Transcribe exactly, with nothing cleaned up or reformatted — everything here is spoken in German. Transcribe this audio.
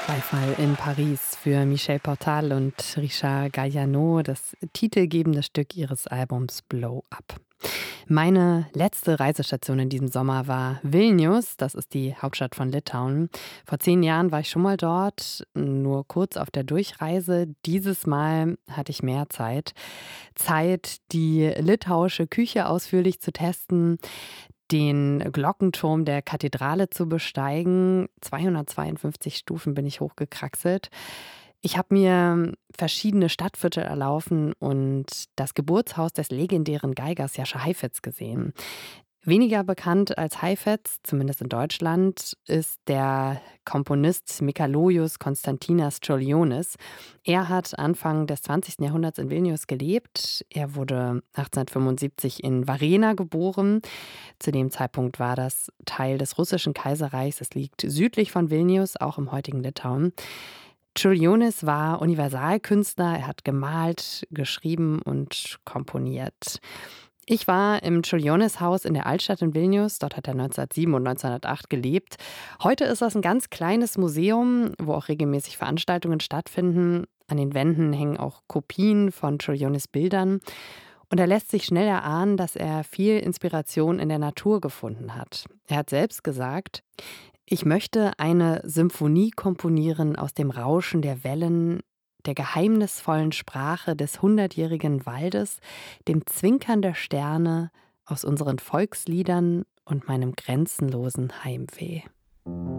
Beifall in Paris für Michel Portal und Richard Galliano, das titelgebende Stück ihres Albums Blow Up. Meine letzte Reisestation in diesem Sommer war Vilnius, das ist die Hauptstadt von Litauen. Vor zehn Jahren war ich schon mal dort, nur kurz auf der Durchreise. Dieses Mal hatte ich mehr Zeit. Zeit, die litauische Küche ausführlich zu testen, den Glockenturm der Kathedrale zu besteigen. zweihundertzweiundfünfzig Stufen bin ich hochgekraxelt. Ich habe mir verschiedene Stadtviertel erlaufen und das Geburtshaus des legendären Geigers Jascha Heifetz gesehen. Weniger bekannt als Heifetz, zumindest in Deutschland, ist der Komponist Mikalojus Konstantinas Čiurlionis. Er hat Anfang des zwanzigsten Jahrhunderts in Vilnius gelebt. Er wurde achtzehnhundertfünfundsiebzig in Varena geboren. Zu dem Zeitpunkt war das Teil des russischen Kaiserreichs. Es liegt südlich von Vilnius, auch im heutigen Litauen. Čiurlionis war Universalkünstler. Er hat gemalt, geschrieben und komponiert. Ich war im Čiurlionis-Haus in der Altstadt in Vilnius. Dort hat er neunzehnhundertsieben und neunzehnhundertacht gelebt. Heute ist das ein ganz kleines Museum, wo auch regelmäßig Veranstaltungen stattfinden. An den Wänden hängen auch Kopien von Čiurlionis Bildern. Und da lässt sich schnell erahnen, dass er viel Inspiration in der Natur gefunden hat. Er hat selbst gesagt: Ich möchte eine Symphonie komponieren aus dem Rauschen der Wellen, der geheimnisvollen Sprache des hundertjährigen Waldes, dem Zwinkern der Sterne, aus unseren Volksliedern und meinem grenzenlosen Heimweh.